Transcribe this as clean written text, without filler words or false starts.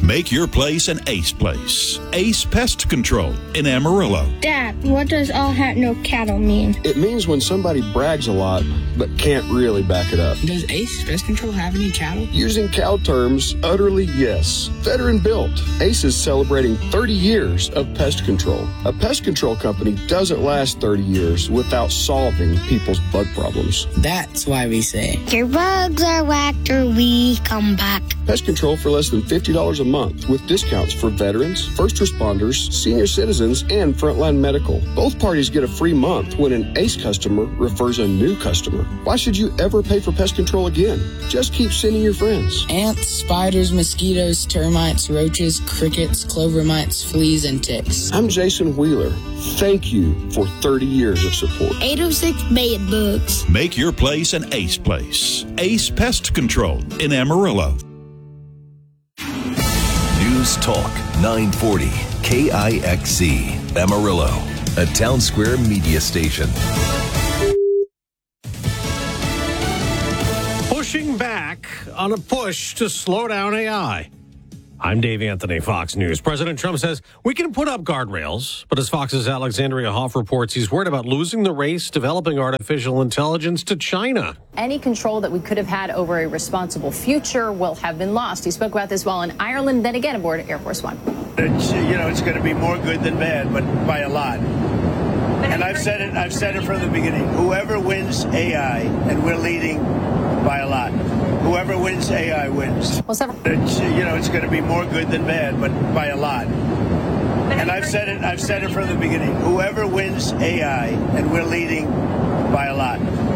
Make your place an Ace place. Ace Pest Control in Amarillo. Dad, what does all hat no cattle mean? It means when somebody brags a lot but can't really back it up. Does Ace Pest Control have any cattle? Using cow terms, utterly yes. Veteran built. Ace is celebrating 30 years of pest control. A pest control company doesn't last 30 years without solving people's bug problems. That's why we say, Your bugs are whacked or we come back. Pest control for less than $50 a month with discounts for veterans, first responders, senior citizens, and frontline medical. Both parties get a free month when an Ace customer refers a new customer. Why should you ever pay for pest control again? Just keep sending your friends. ants, spiders, mosquitoes, termites, roaches, crickets, clover mites, fleas, and ticks. I'm Jason Wheeler. Thank you for 30 years of support. 806 bed bugs. Make your place an Ace place. Ace Pest Control in Amarillo. News Talk 940 KIXC Amarillo, a Town Square media station. Pushing back on a push to slow down AI. I'm Dave Anthony, Fox News. President Trump says we can put up guardrails, but as Fox's Alexandria Hoff reports, he's worried about losing the race developing artificial intelligence to China. Any control that we could have had over a responsible future will have been lost. He spoke about this while in Ireland, then again aboard Air Force One. It's going to be more good than bad, but by a lot. And I've said it from the beginning. Whoever wins AI, and we're leading by a lot. Whoever wins AI wins. Well, it's going to be more good than bad, but by a lot. And I've said it from the beginning. Whoever wins AI, and we're leading by a lot.